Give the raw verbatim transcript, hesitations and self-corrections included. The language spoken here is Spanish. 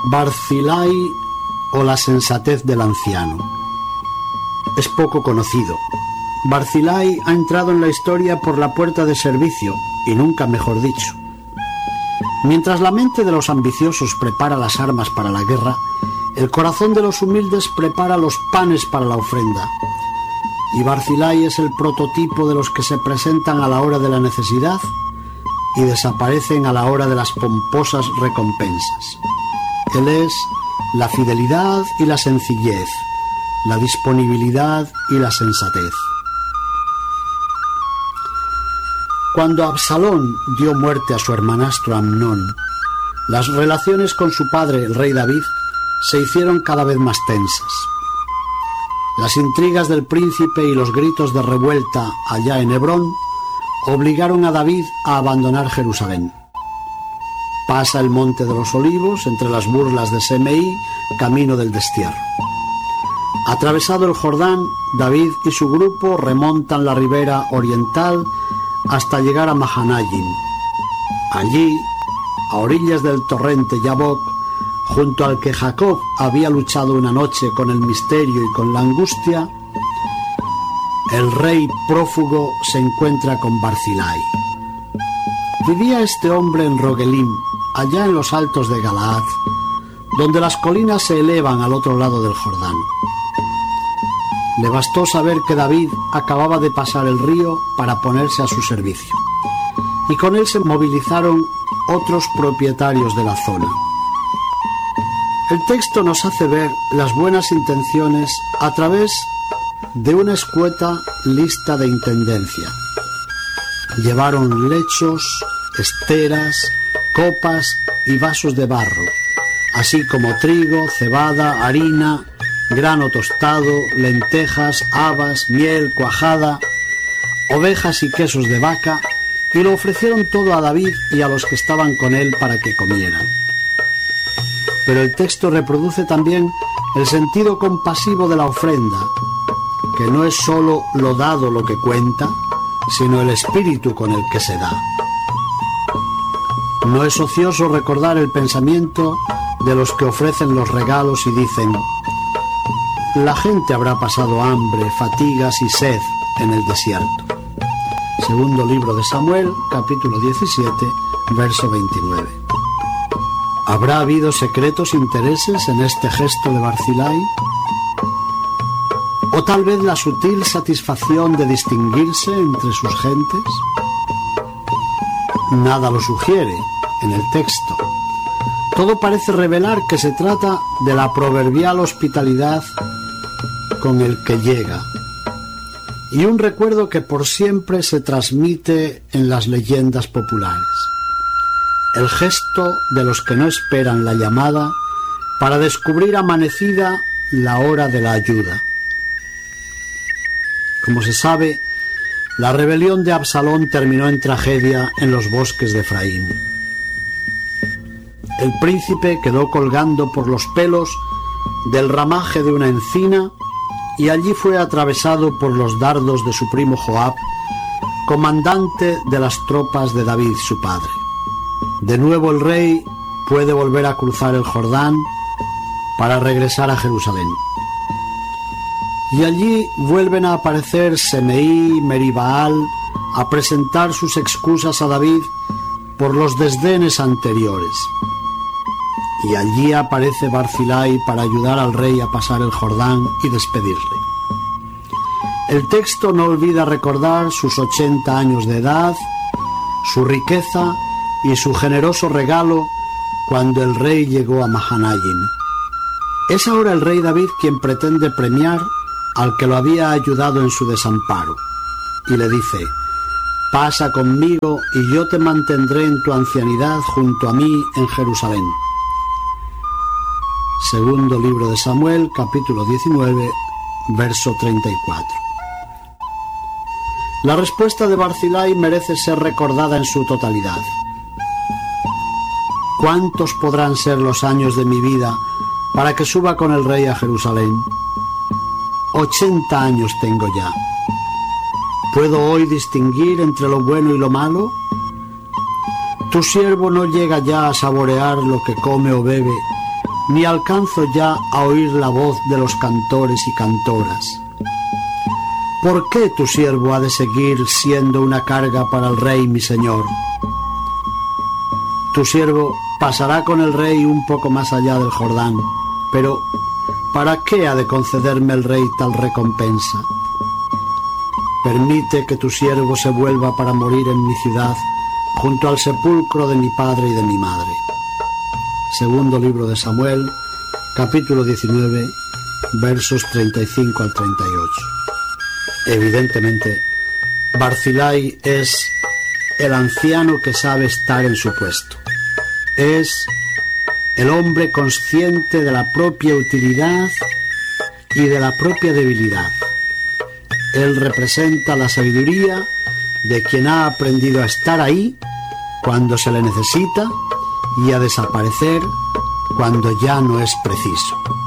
Barzillai o la sensatez del anciano. Es poco conocido. Barzillai ha entrado en la historia por la puerta de servicio, y nunca mejor dicho. Mientras la mente de los ambiciosos prepara las armas para la guerra, el corazón de los humildes prepara los panes para la ofrenda. Y Barzillai es el prototipo de los que se presentan a la hora de la necesidad y desaparecen a la hora de las pomposas recompensas. Él es la fidelidad y la sencillez, la disponibilidad y la sensatez. Cuando Absalón dio muerte a su hermanastro Amnón, las relaciones con su padre, el rey David, se hicieron cada vez más tensas. Las intrigas del príncipe y los gritos de revuelta allá en Hebrón obligaron a David a abandonar Jerusalén. Pasa el monte de los Olivos entre las burlas de Semeí, camino del destierro. Atravesado el Jordán, David y su grupo remontan la ribera oriental hasta llegar a Mahanayim. Allí, a orillas del torrente Yabok, junto al que Jacob había luchado una noche con el misterio y con la angustia, el rey prófugo se encuentra con Barzillai. Vivía este hombre en Rogelim, allá en los altos de Galaad, donde las colinas se elevan al otro lado del Jordán. Le bastó saber que David acababa de pasar el río para ponerse a su servicio, y con él se movilizaron otros propietarios de la zona. El texto nos hace ver las buenas intenciones a través de una escueta lista de intendencia. Llevaron lechos, esteras, copas y vasos de barro, así como trigo, cebada, harina, grano tostado, lentejas, habas, miel, cuajada, ovejas y quesos de vaca, y lo ofrecieron todo a David y a los que estaban con él para que comieran. Pero el texto reproduce también el sentido compasivo de la ofrenda, que no es sólo lo dado lo que cuenta, sino el espíritu con el que se da. No es ocioso recordar el pensamiento de los que ofrecen los regalos y dicen: la gente habrá pasado hambre, fatigas y sed en el desierto. Segundo libro de Samuel, capítulo diecisiete, verso veintinueve. ¿Habrá habido secretos intereses en este gesto de Barzillai? ¿O tal vez la sutil satisfacción de distinguirse entre sus gentes? Nada lo sugiere en el texto. Todo parece revelar que se trata de la proverbial hospitalidad con el que llega, y un recuerdo que por siempre se transmite en las leyendas populares. El gesto de los que no esperan la llamada para descubrir amanecida la hora de la ayuda. Como se sabe, la rebelión de Absalón terminó en tragedia en los bosques de Efraín. El príncipe quedó colgando por los pelos del ramaje de una encina y allí fue atravesado por los dardos de su primo Joab, comandante de las tropas de David, su padre. De nuevo el rey puede volver a cruzar el Jordán para regresar a Jerusalén. Y allí vuelven a aparecer Semeí, Meribaal, a presentar sus excusas a David por los desdenes anteriores. Y allí aparece Barzillai para ayudar al rey a pasar el Jordán y despedirle. El texto no olvida recordar sus ochenta años de edad, su riqueza y su generoso regalo cuando el rey llegó a Mahanayim. Es ahora el rey David quien pretende premiar al que lo había ayudado en su desamparo, y le dice: pasa conmigo y yo te mantendré en tu ancianidad junto a mí en Jerusalén. Segundo libro de Samuel, capítulo diecinueve, verso treinta y cuatro. La respuesta de Barzillai merece ser recordada en su totalidad. ¿Cuántos podrán ser los años de mi vida para que suba con el rey a Jerusalén? Ochenta años tengo ya. ¿Puedo hoy distinguir entre lo bueno y lo malo? Tu siervo no llega ya a saborear lo que come o bebe, ni alcanzo ya a oír la voz de los cantores y cantoras. ¿Por qué tu siervo ha de seguir siendo una carga para el rey mi señor? Tu siervo pasará con el rey un poco más allá del Jordán, pero ¿para qué ha de concederme el rey tal recompensa? Permite que tu siervo se vuelva para morir en mi ciudad, junto al sepulcro de mi padre y de mi madre. Segundo libro de Samuel, capítulo diecinueve, versos treinta y cinco al treinta y ocho. Evidentemente, Barzillai es el anciano que sabe estar en su puesto. Es el hombre consciente de la propia utilidad y de la propia debilidad. Él representa la sabiduría de quien ha aprendido a estar ahí cuando se le necesita y a desaparecer cuando ya no es preciso.